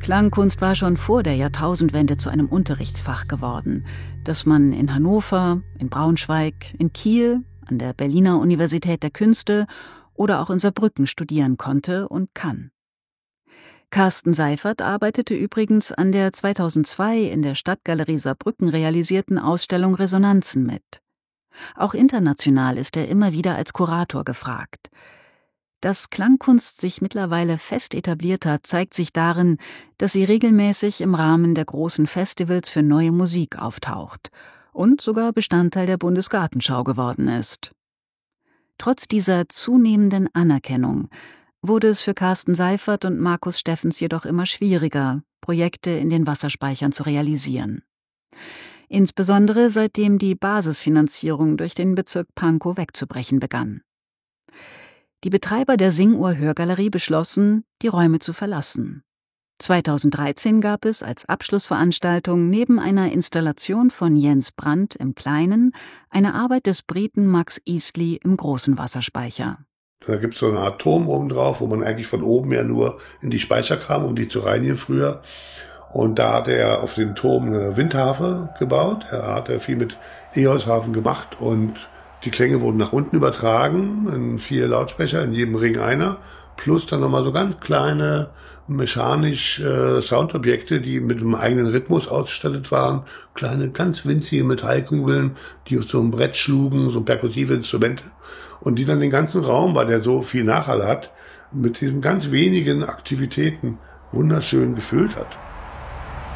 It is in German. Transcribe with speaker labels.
Speaker 1: Klangkunst war schon vor der Jahrtausendwende zu einem Unterrichtsfach geworden, das man in Hannover, in Braunschweig, in Kiel, an der Berliner Universität der Künste oder auch in Saarbrücken studieren konnte und kann. Carsten Seifert arbeitete übrigens an der 2002 in der Stadtgalerie Saarbrücken realisierten Ausstellung Resonanzen mit. Auch international ist er immer wieder als Kurator gefragt. Dass Klangkunst sich mittlerweile fest etabliert hat, zeigt sich darin, dass sie regelmäßig im Rahmen der großen Festivals für neue Musik auftaucht und sogar Bestandteil der Bundesgartenschau geworden ist. Trotz dieser zunehmenden Anerkennung wurde es für Carsten Seifert und Markus Steffens jedoch immer schwieriger, Projekte in den Wasserspeichern zu realisieren. Insbesondere seitdem die Basisfinanzierung durch den Bezirk Pankow wegzubrechen begann. Die Betreiber der Singuhr-Hörgalerie beschlossen, die Räume zu verlassen. 2013 gab es als Abschlussveranstaltung neben einer Installation von Jens Brandt im Kleinen eine Arbeit des Briten Max Eastley im großen Wasserspeicher.
Speaker 2: Da gibt es so eine Art Turm oben drauf, wo man eigentlich von oben ja nur in die Speicher kam, um die zu reinigen früher. Und da hat er auf den Turm eine Windharfe gebaut. Er hat viel mit Eosharfen gemacht und die Klänge wurden nach unten übertragen, in 4 Lautsprecher, in jedem Ring einer, plus dann nochmal so ganz kleine mechanisch Soundobjekte, die mit einem eigenen Rhythmus ausgestattet waren, kleine, ganz winzige Metallkugeln, die auf so einem Brett schlugen, so perkussive Instrumente, und die dann den ganzen Raum, weil der so viel Nachhall hat, mit diesen ganz wenigen Aktivitäten wunderschön gefüllt hat.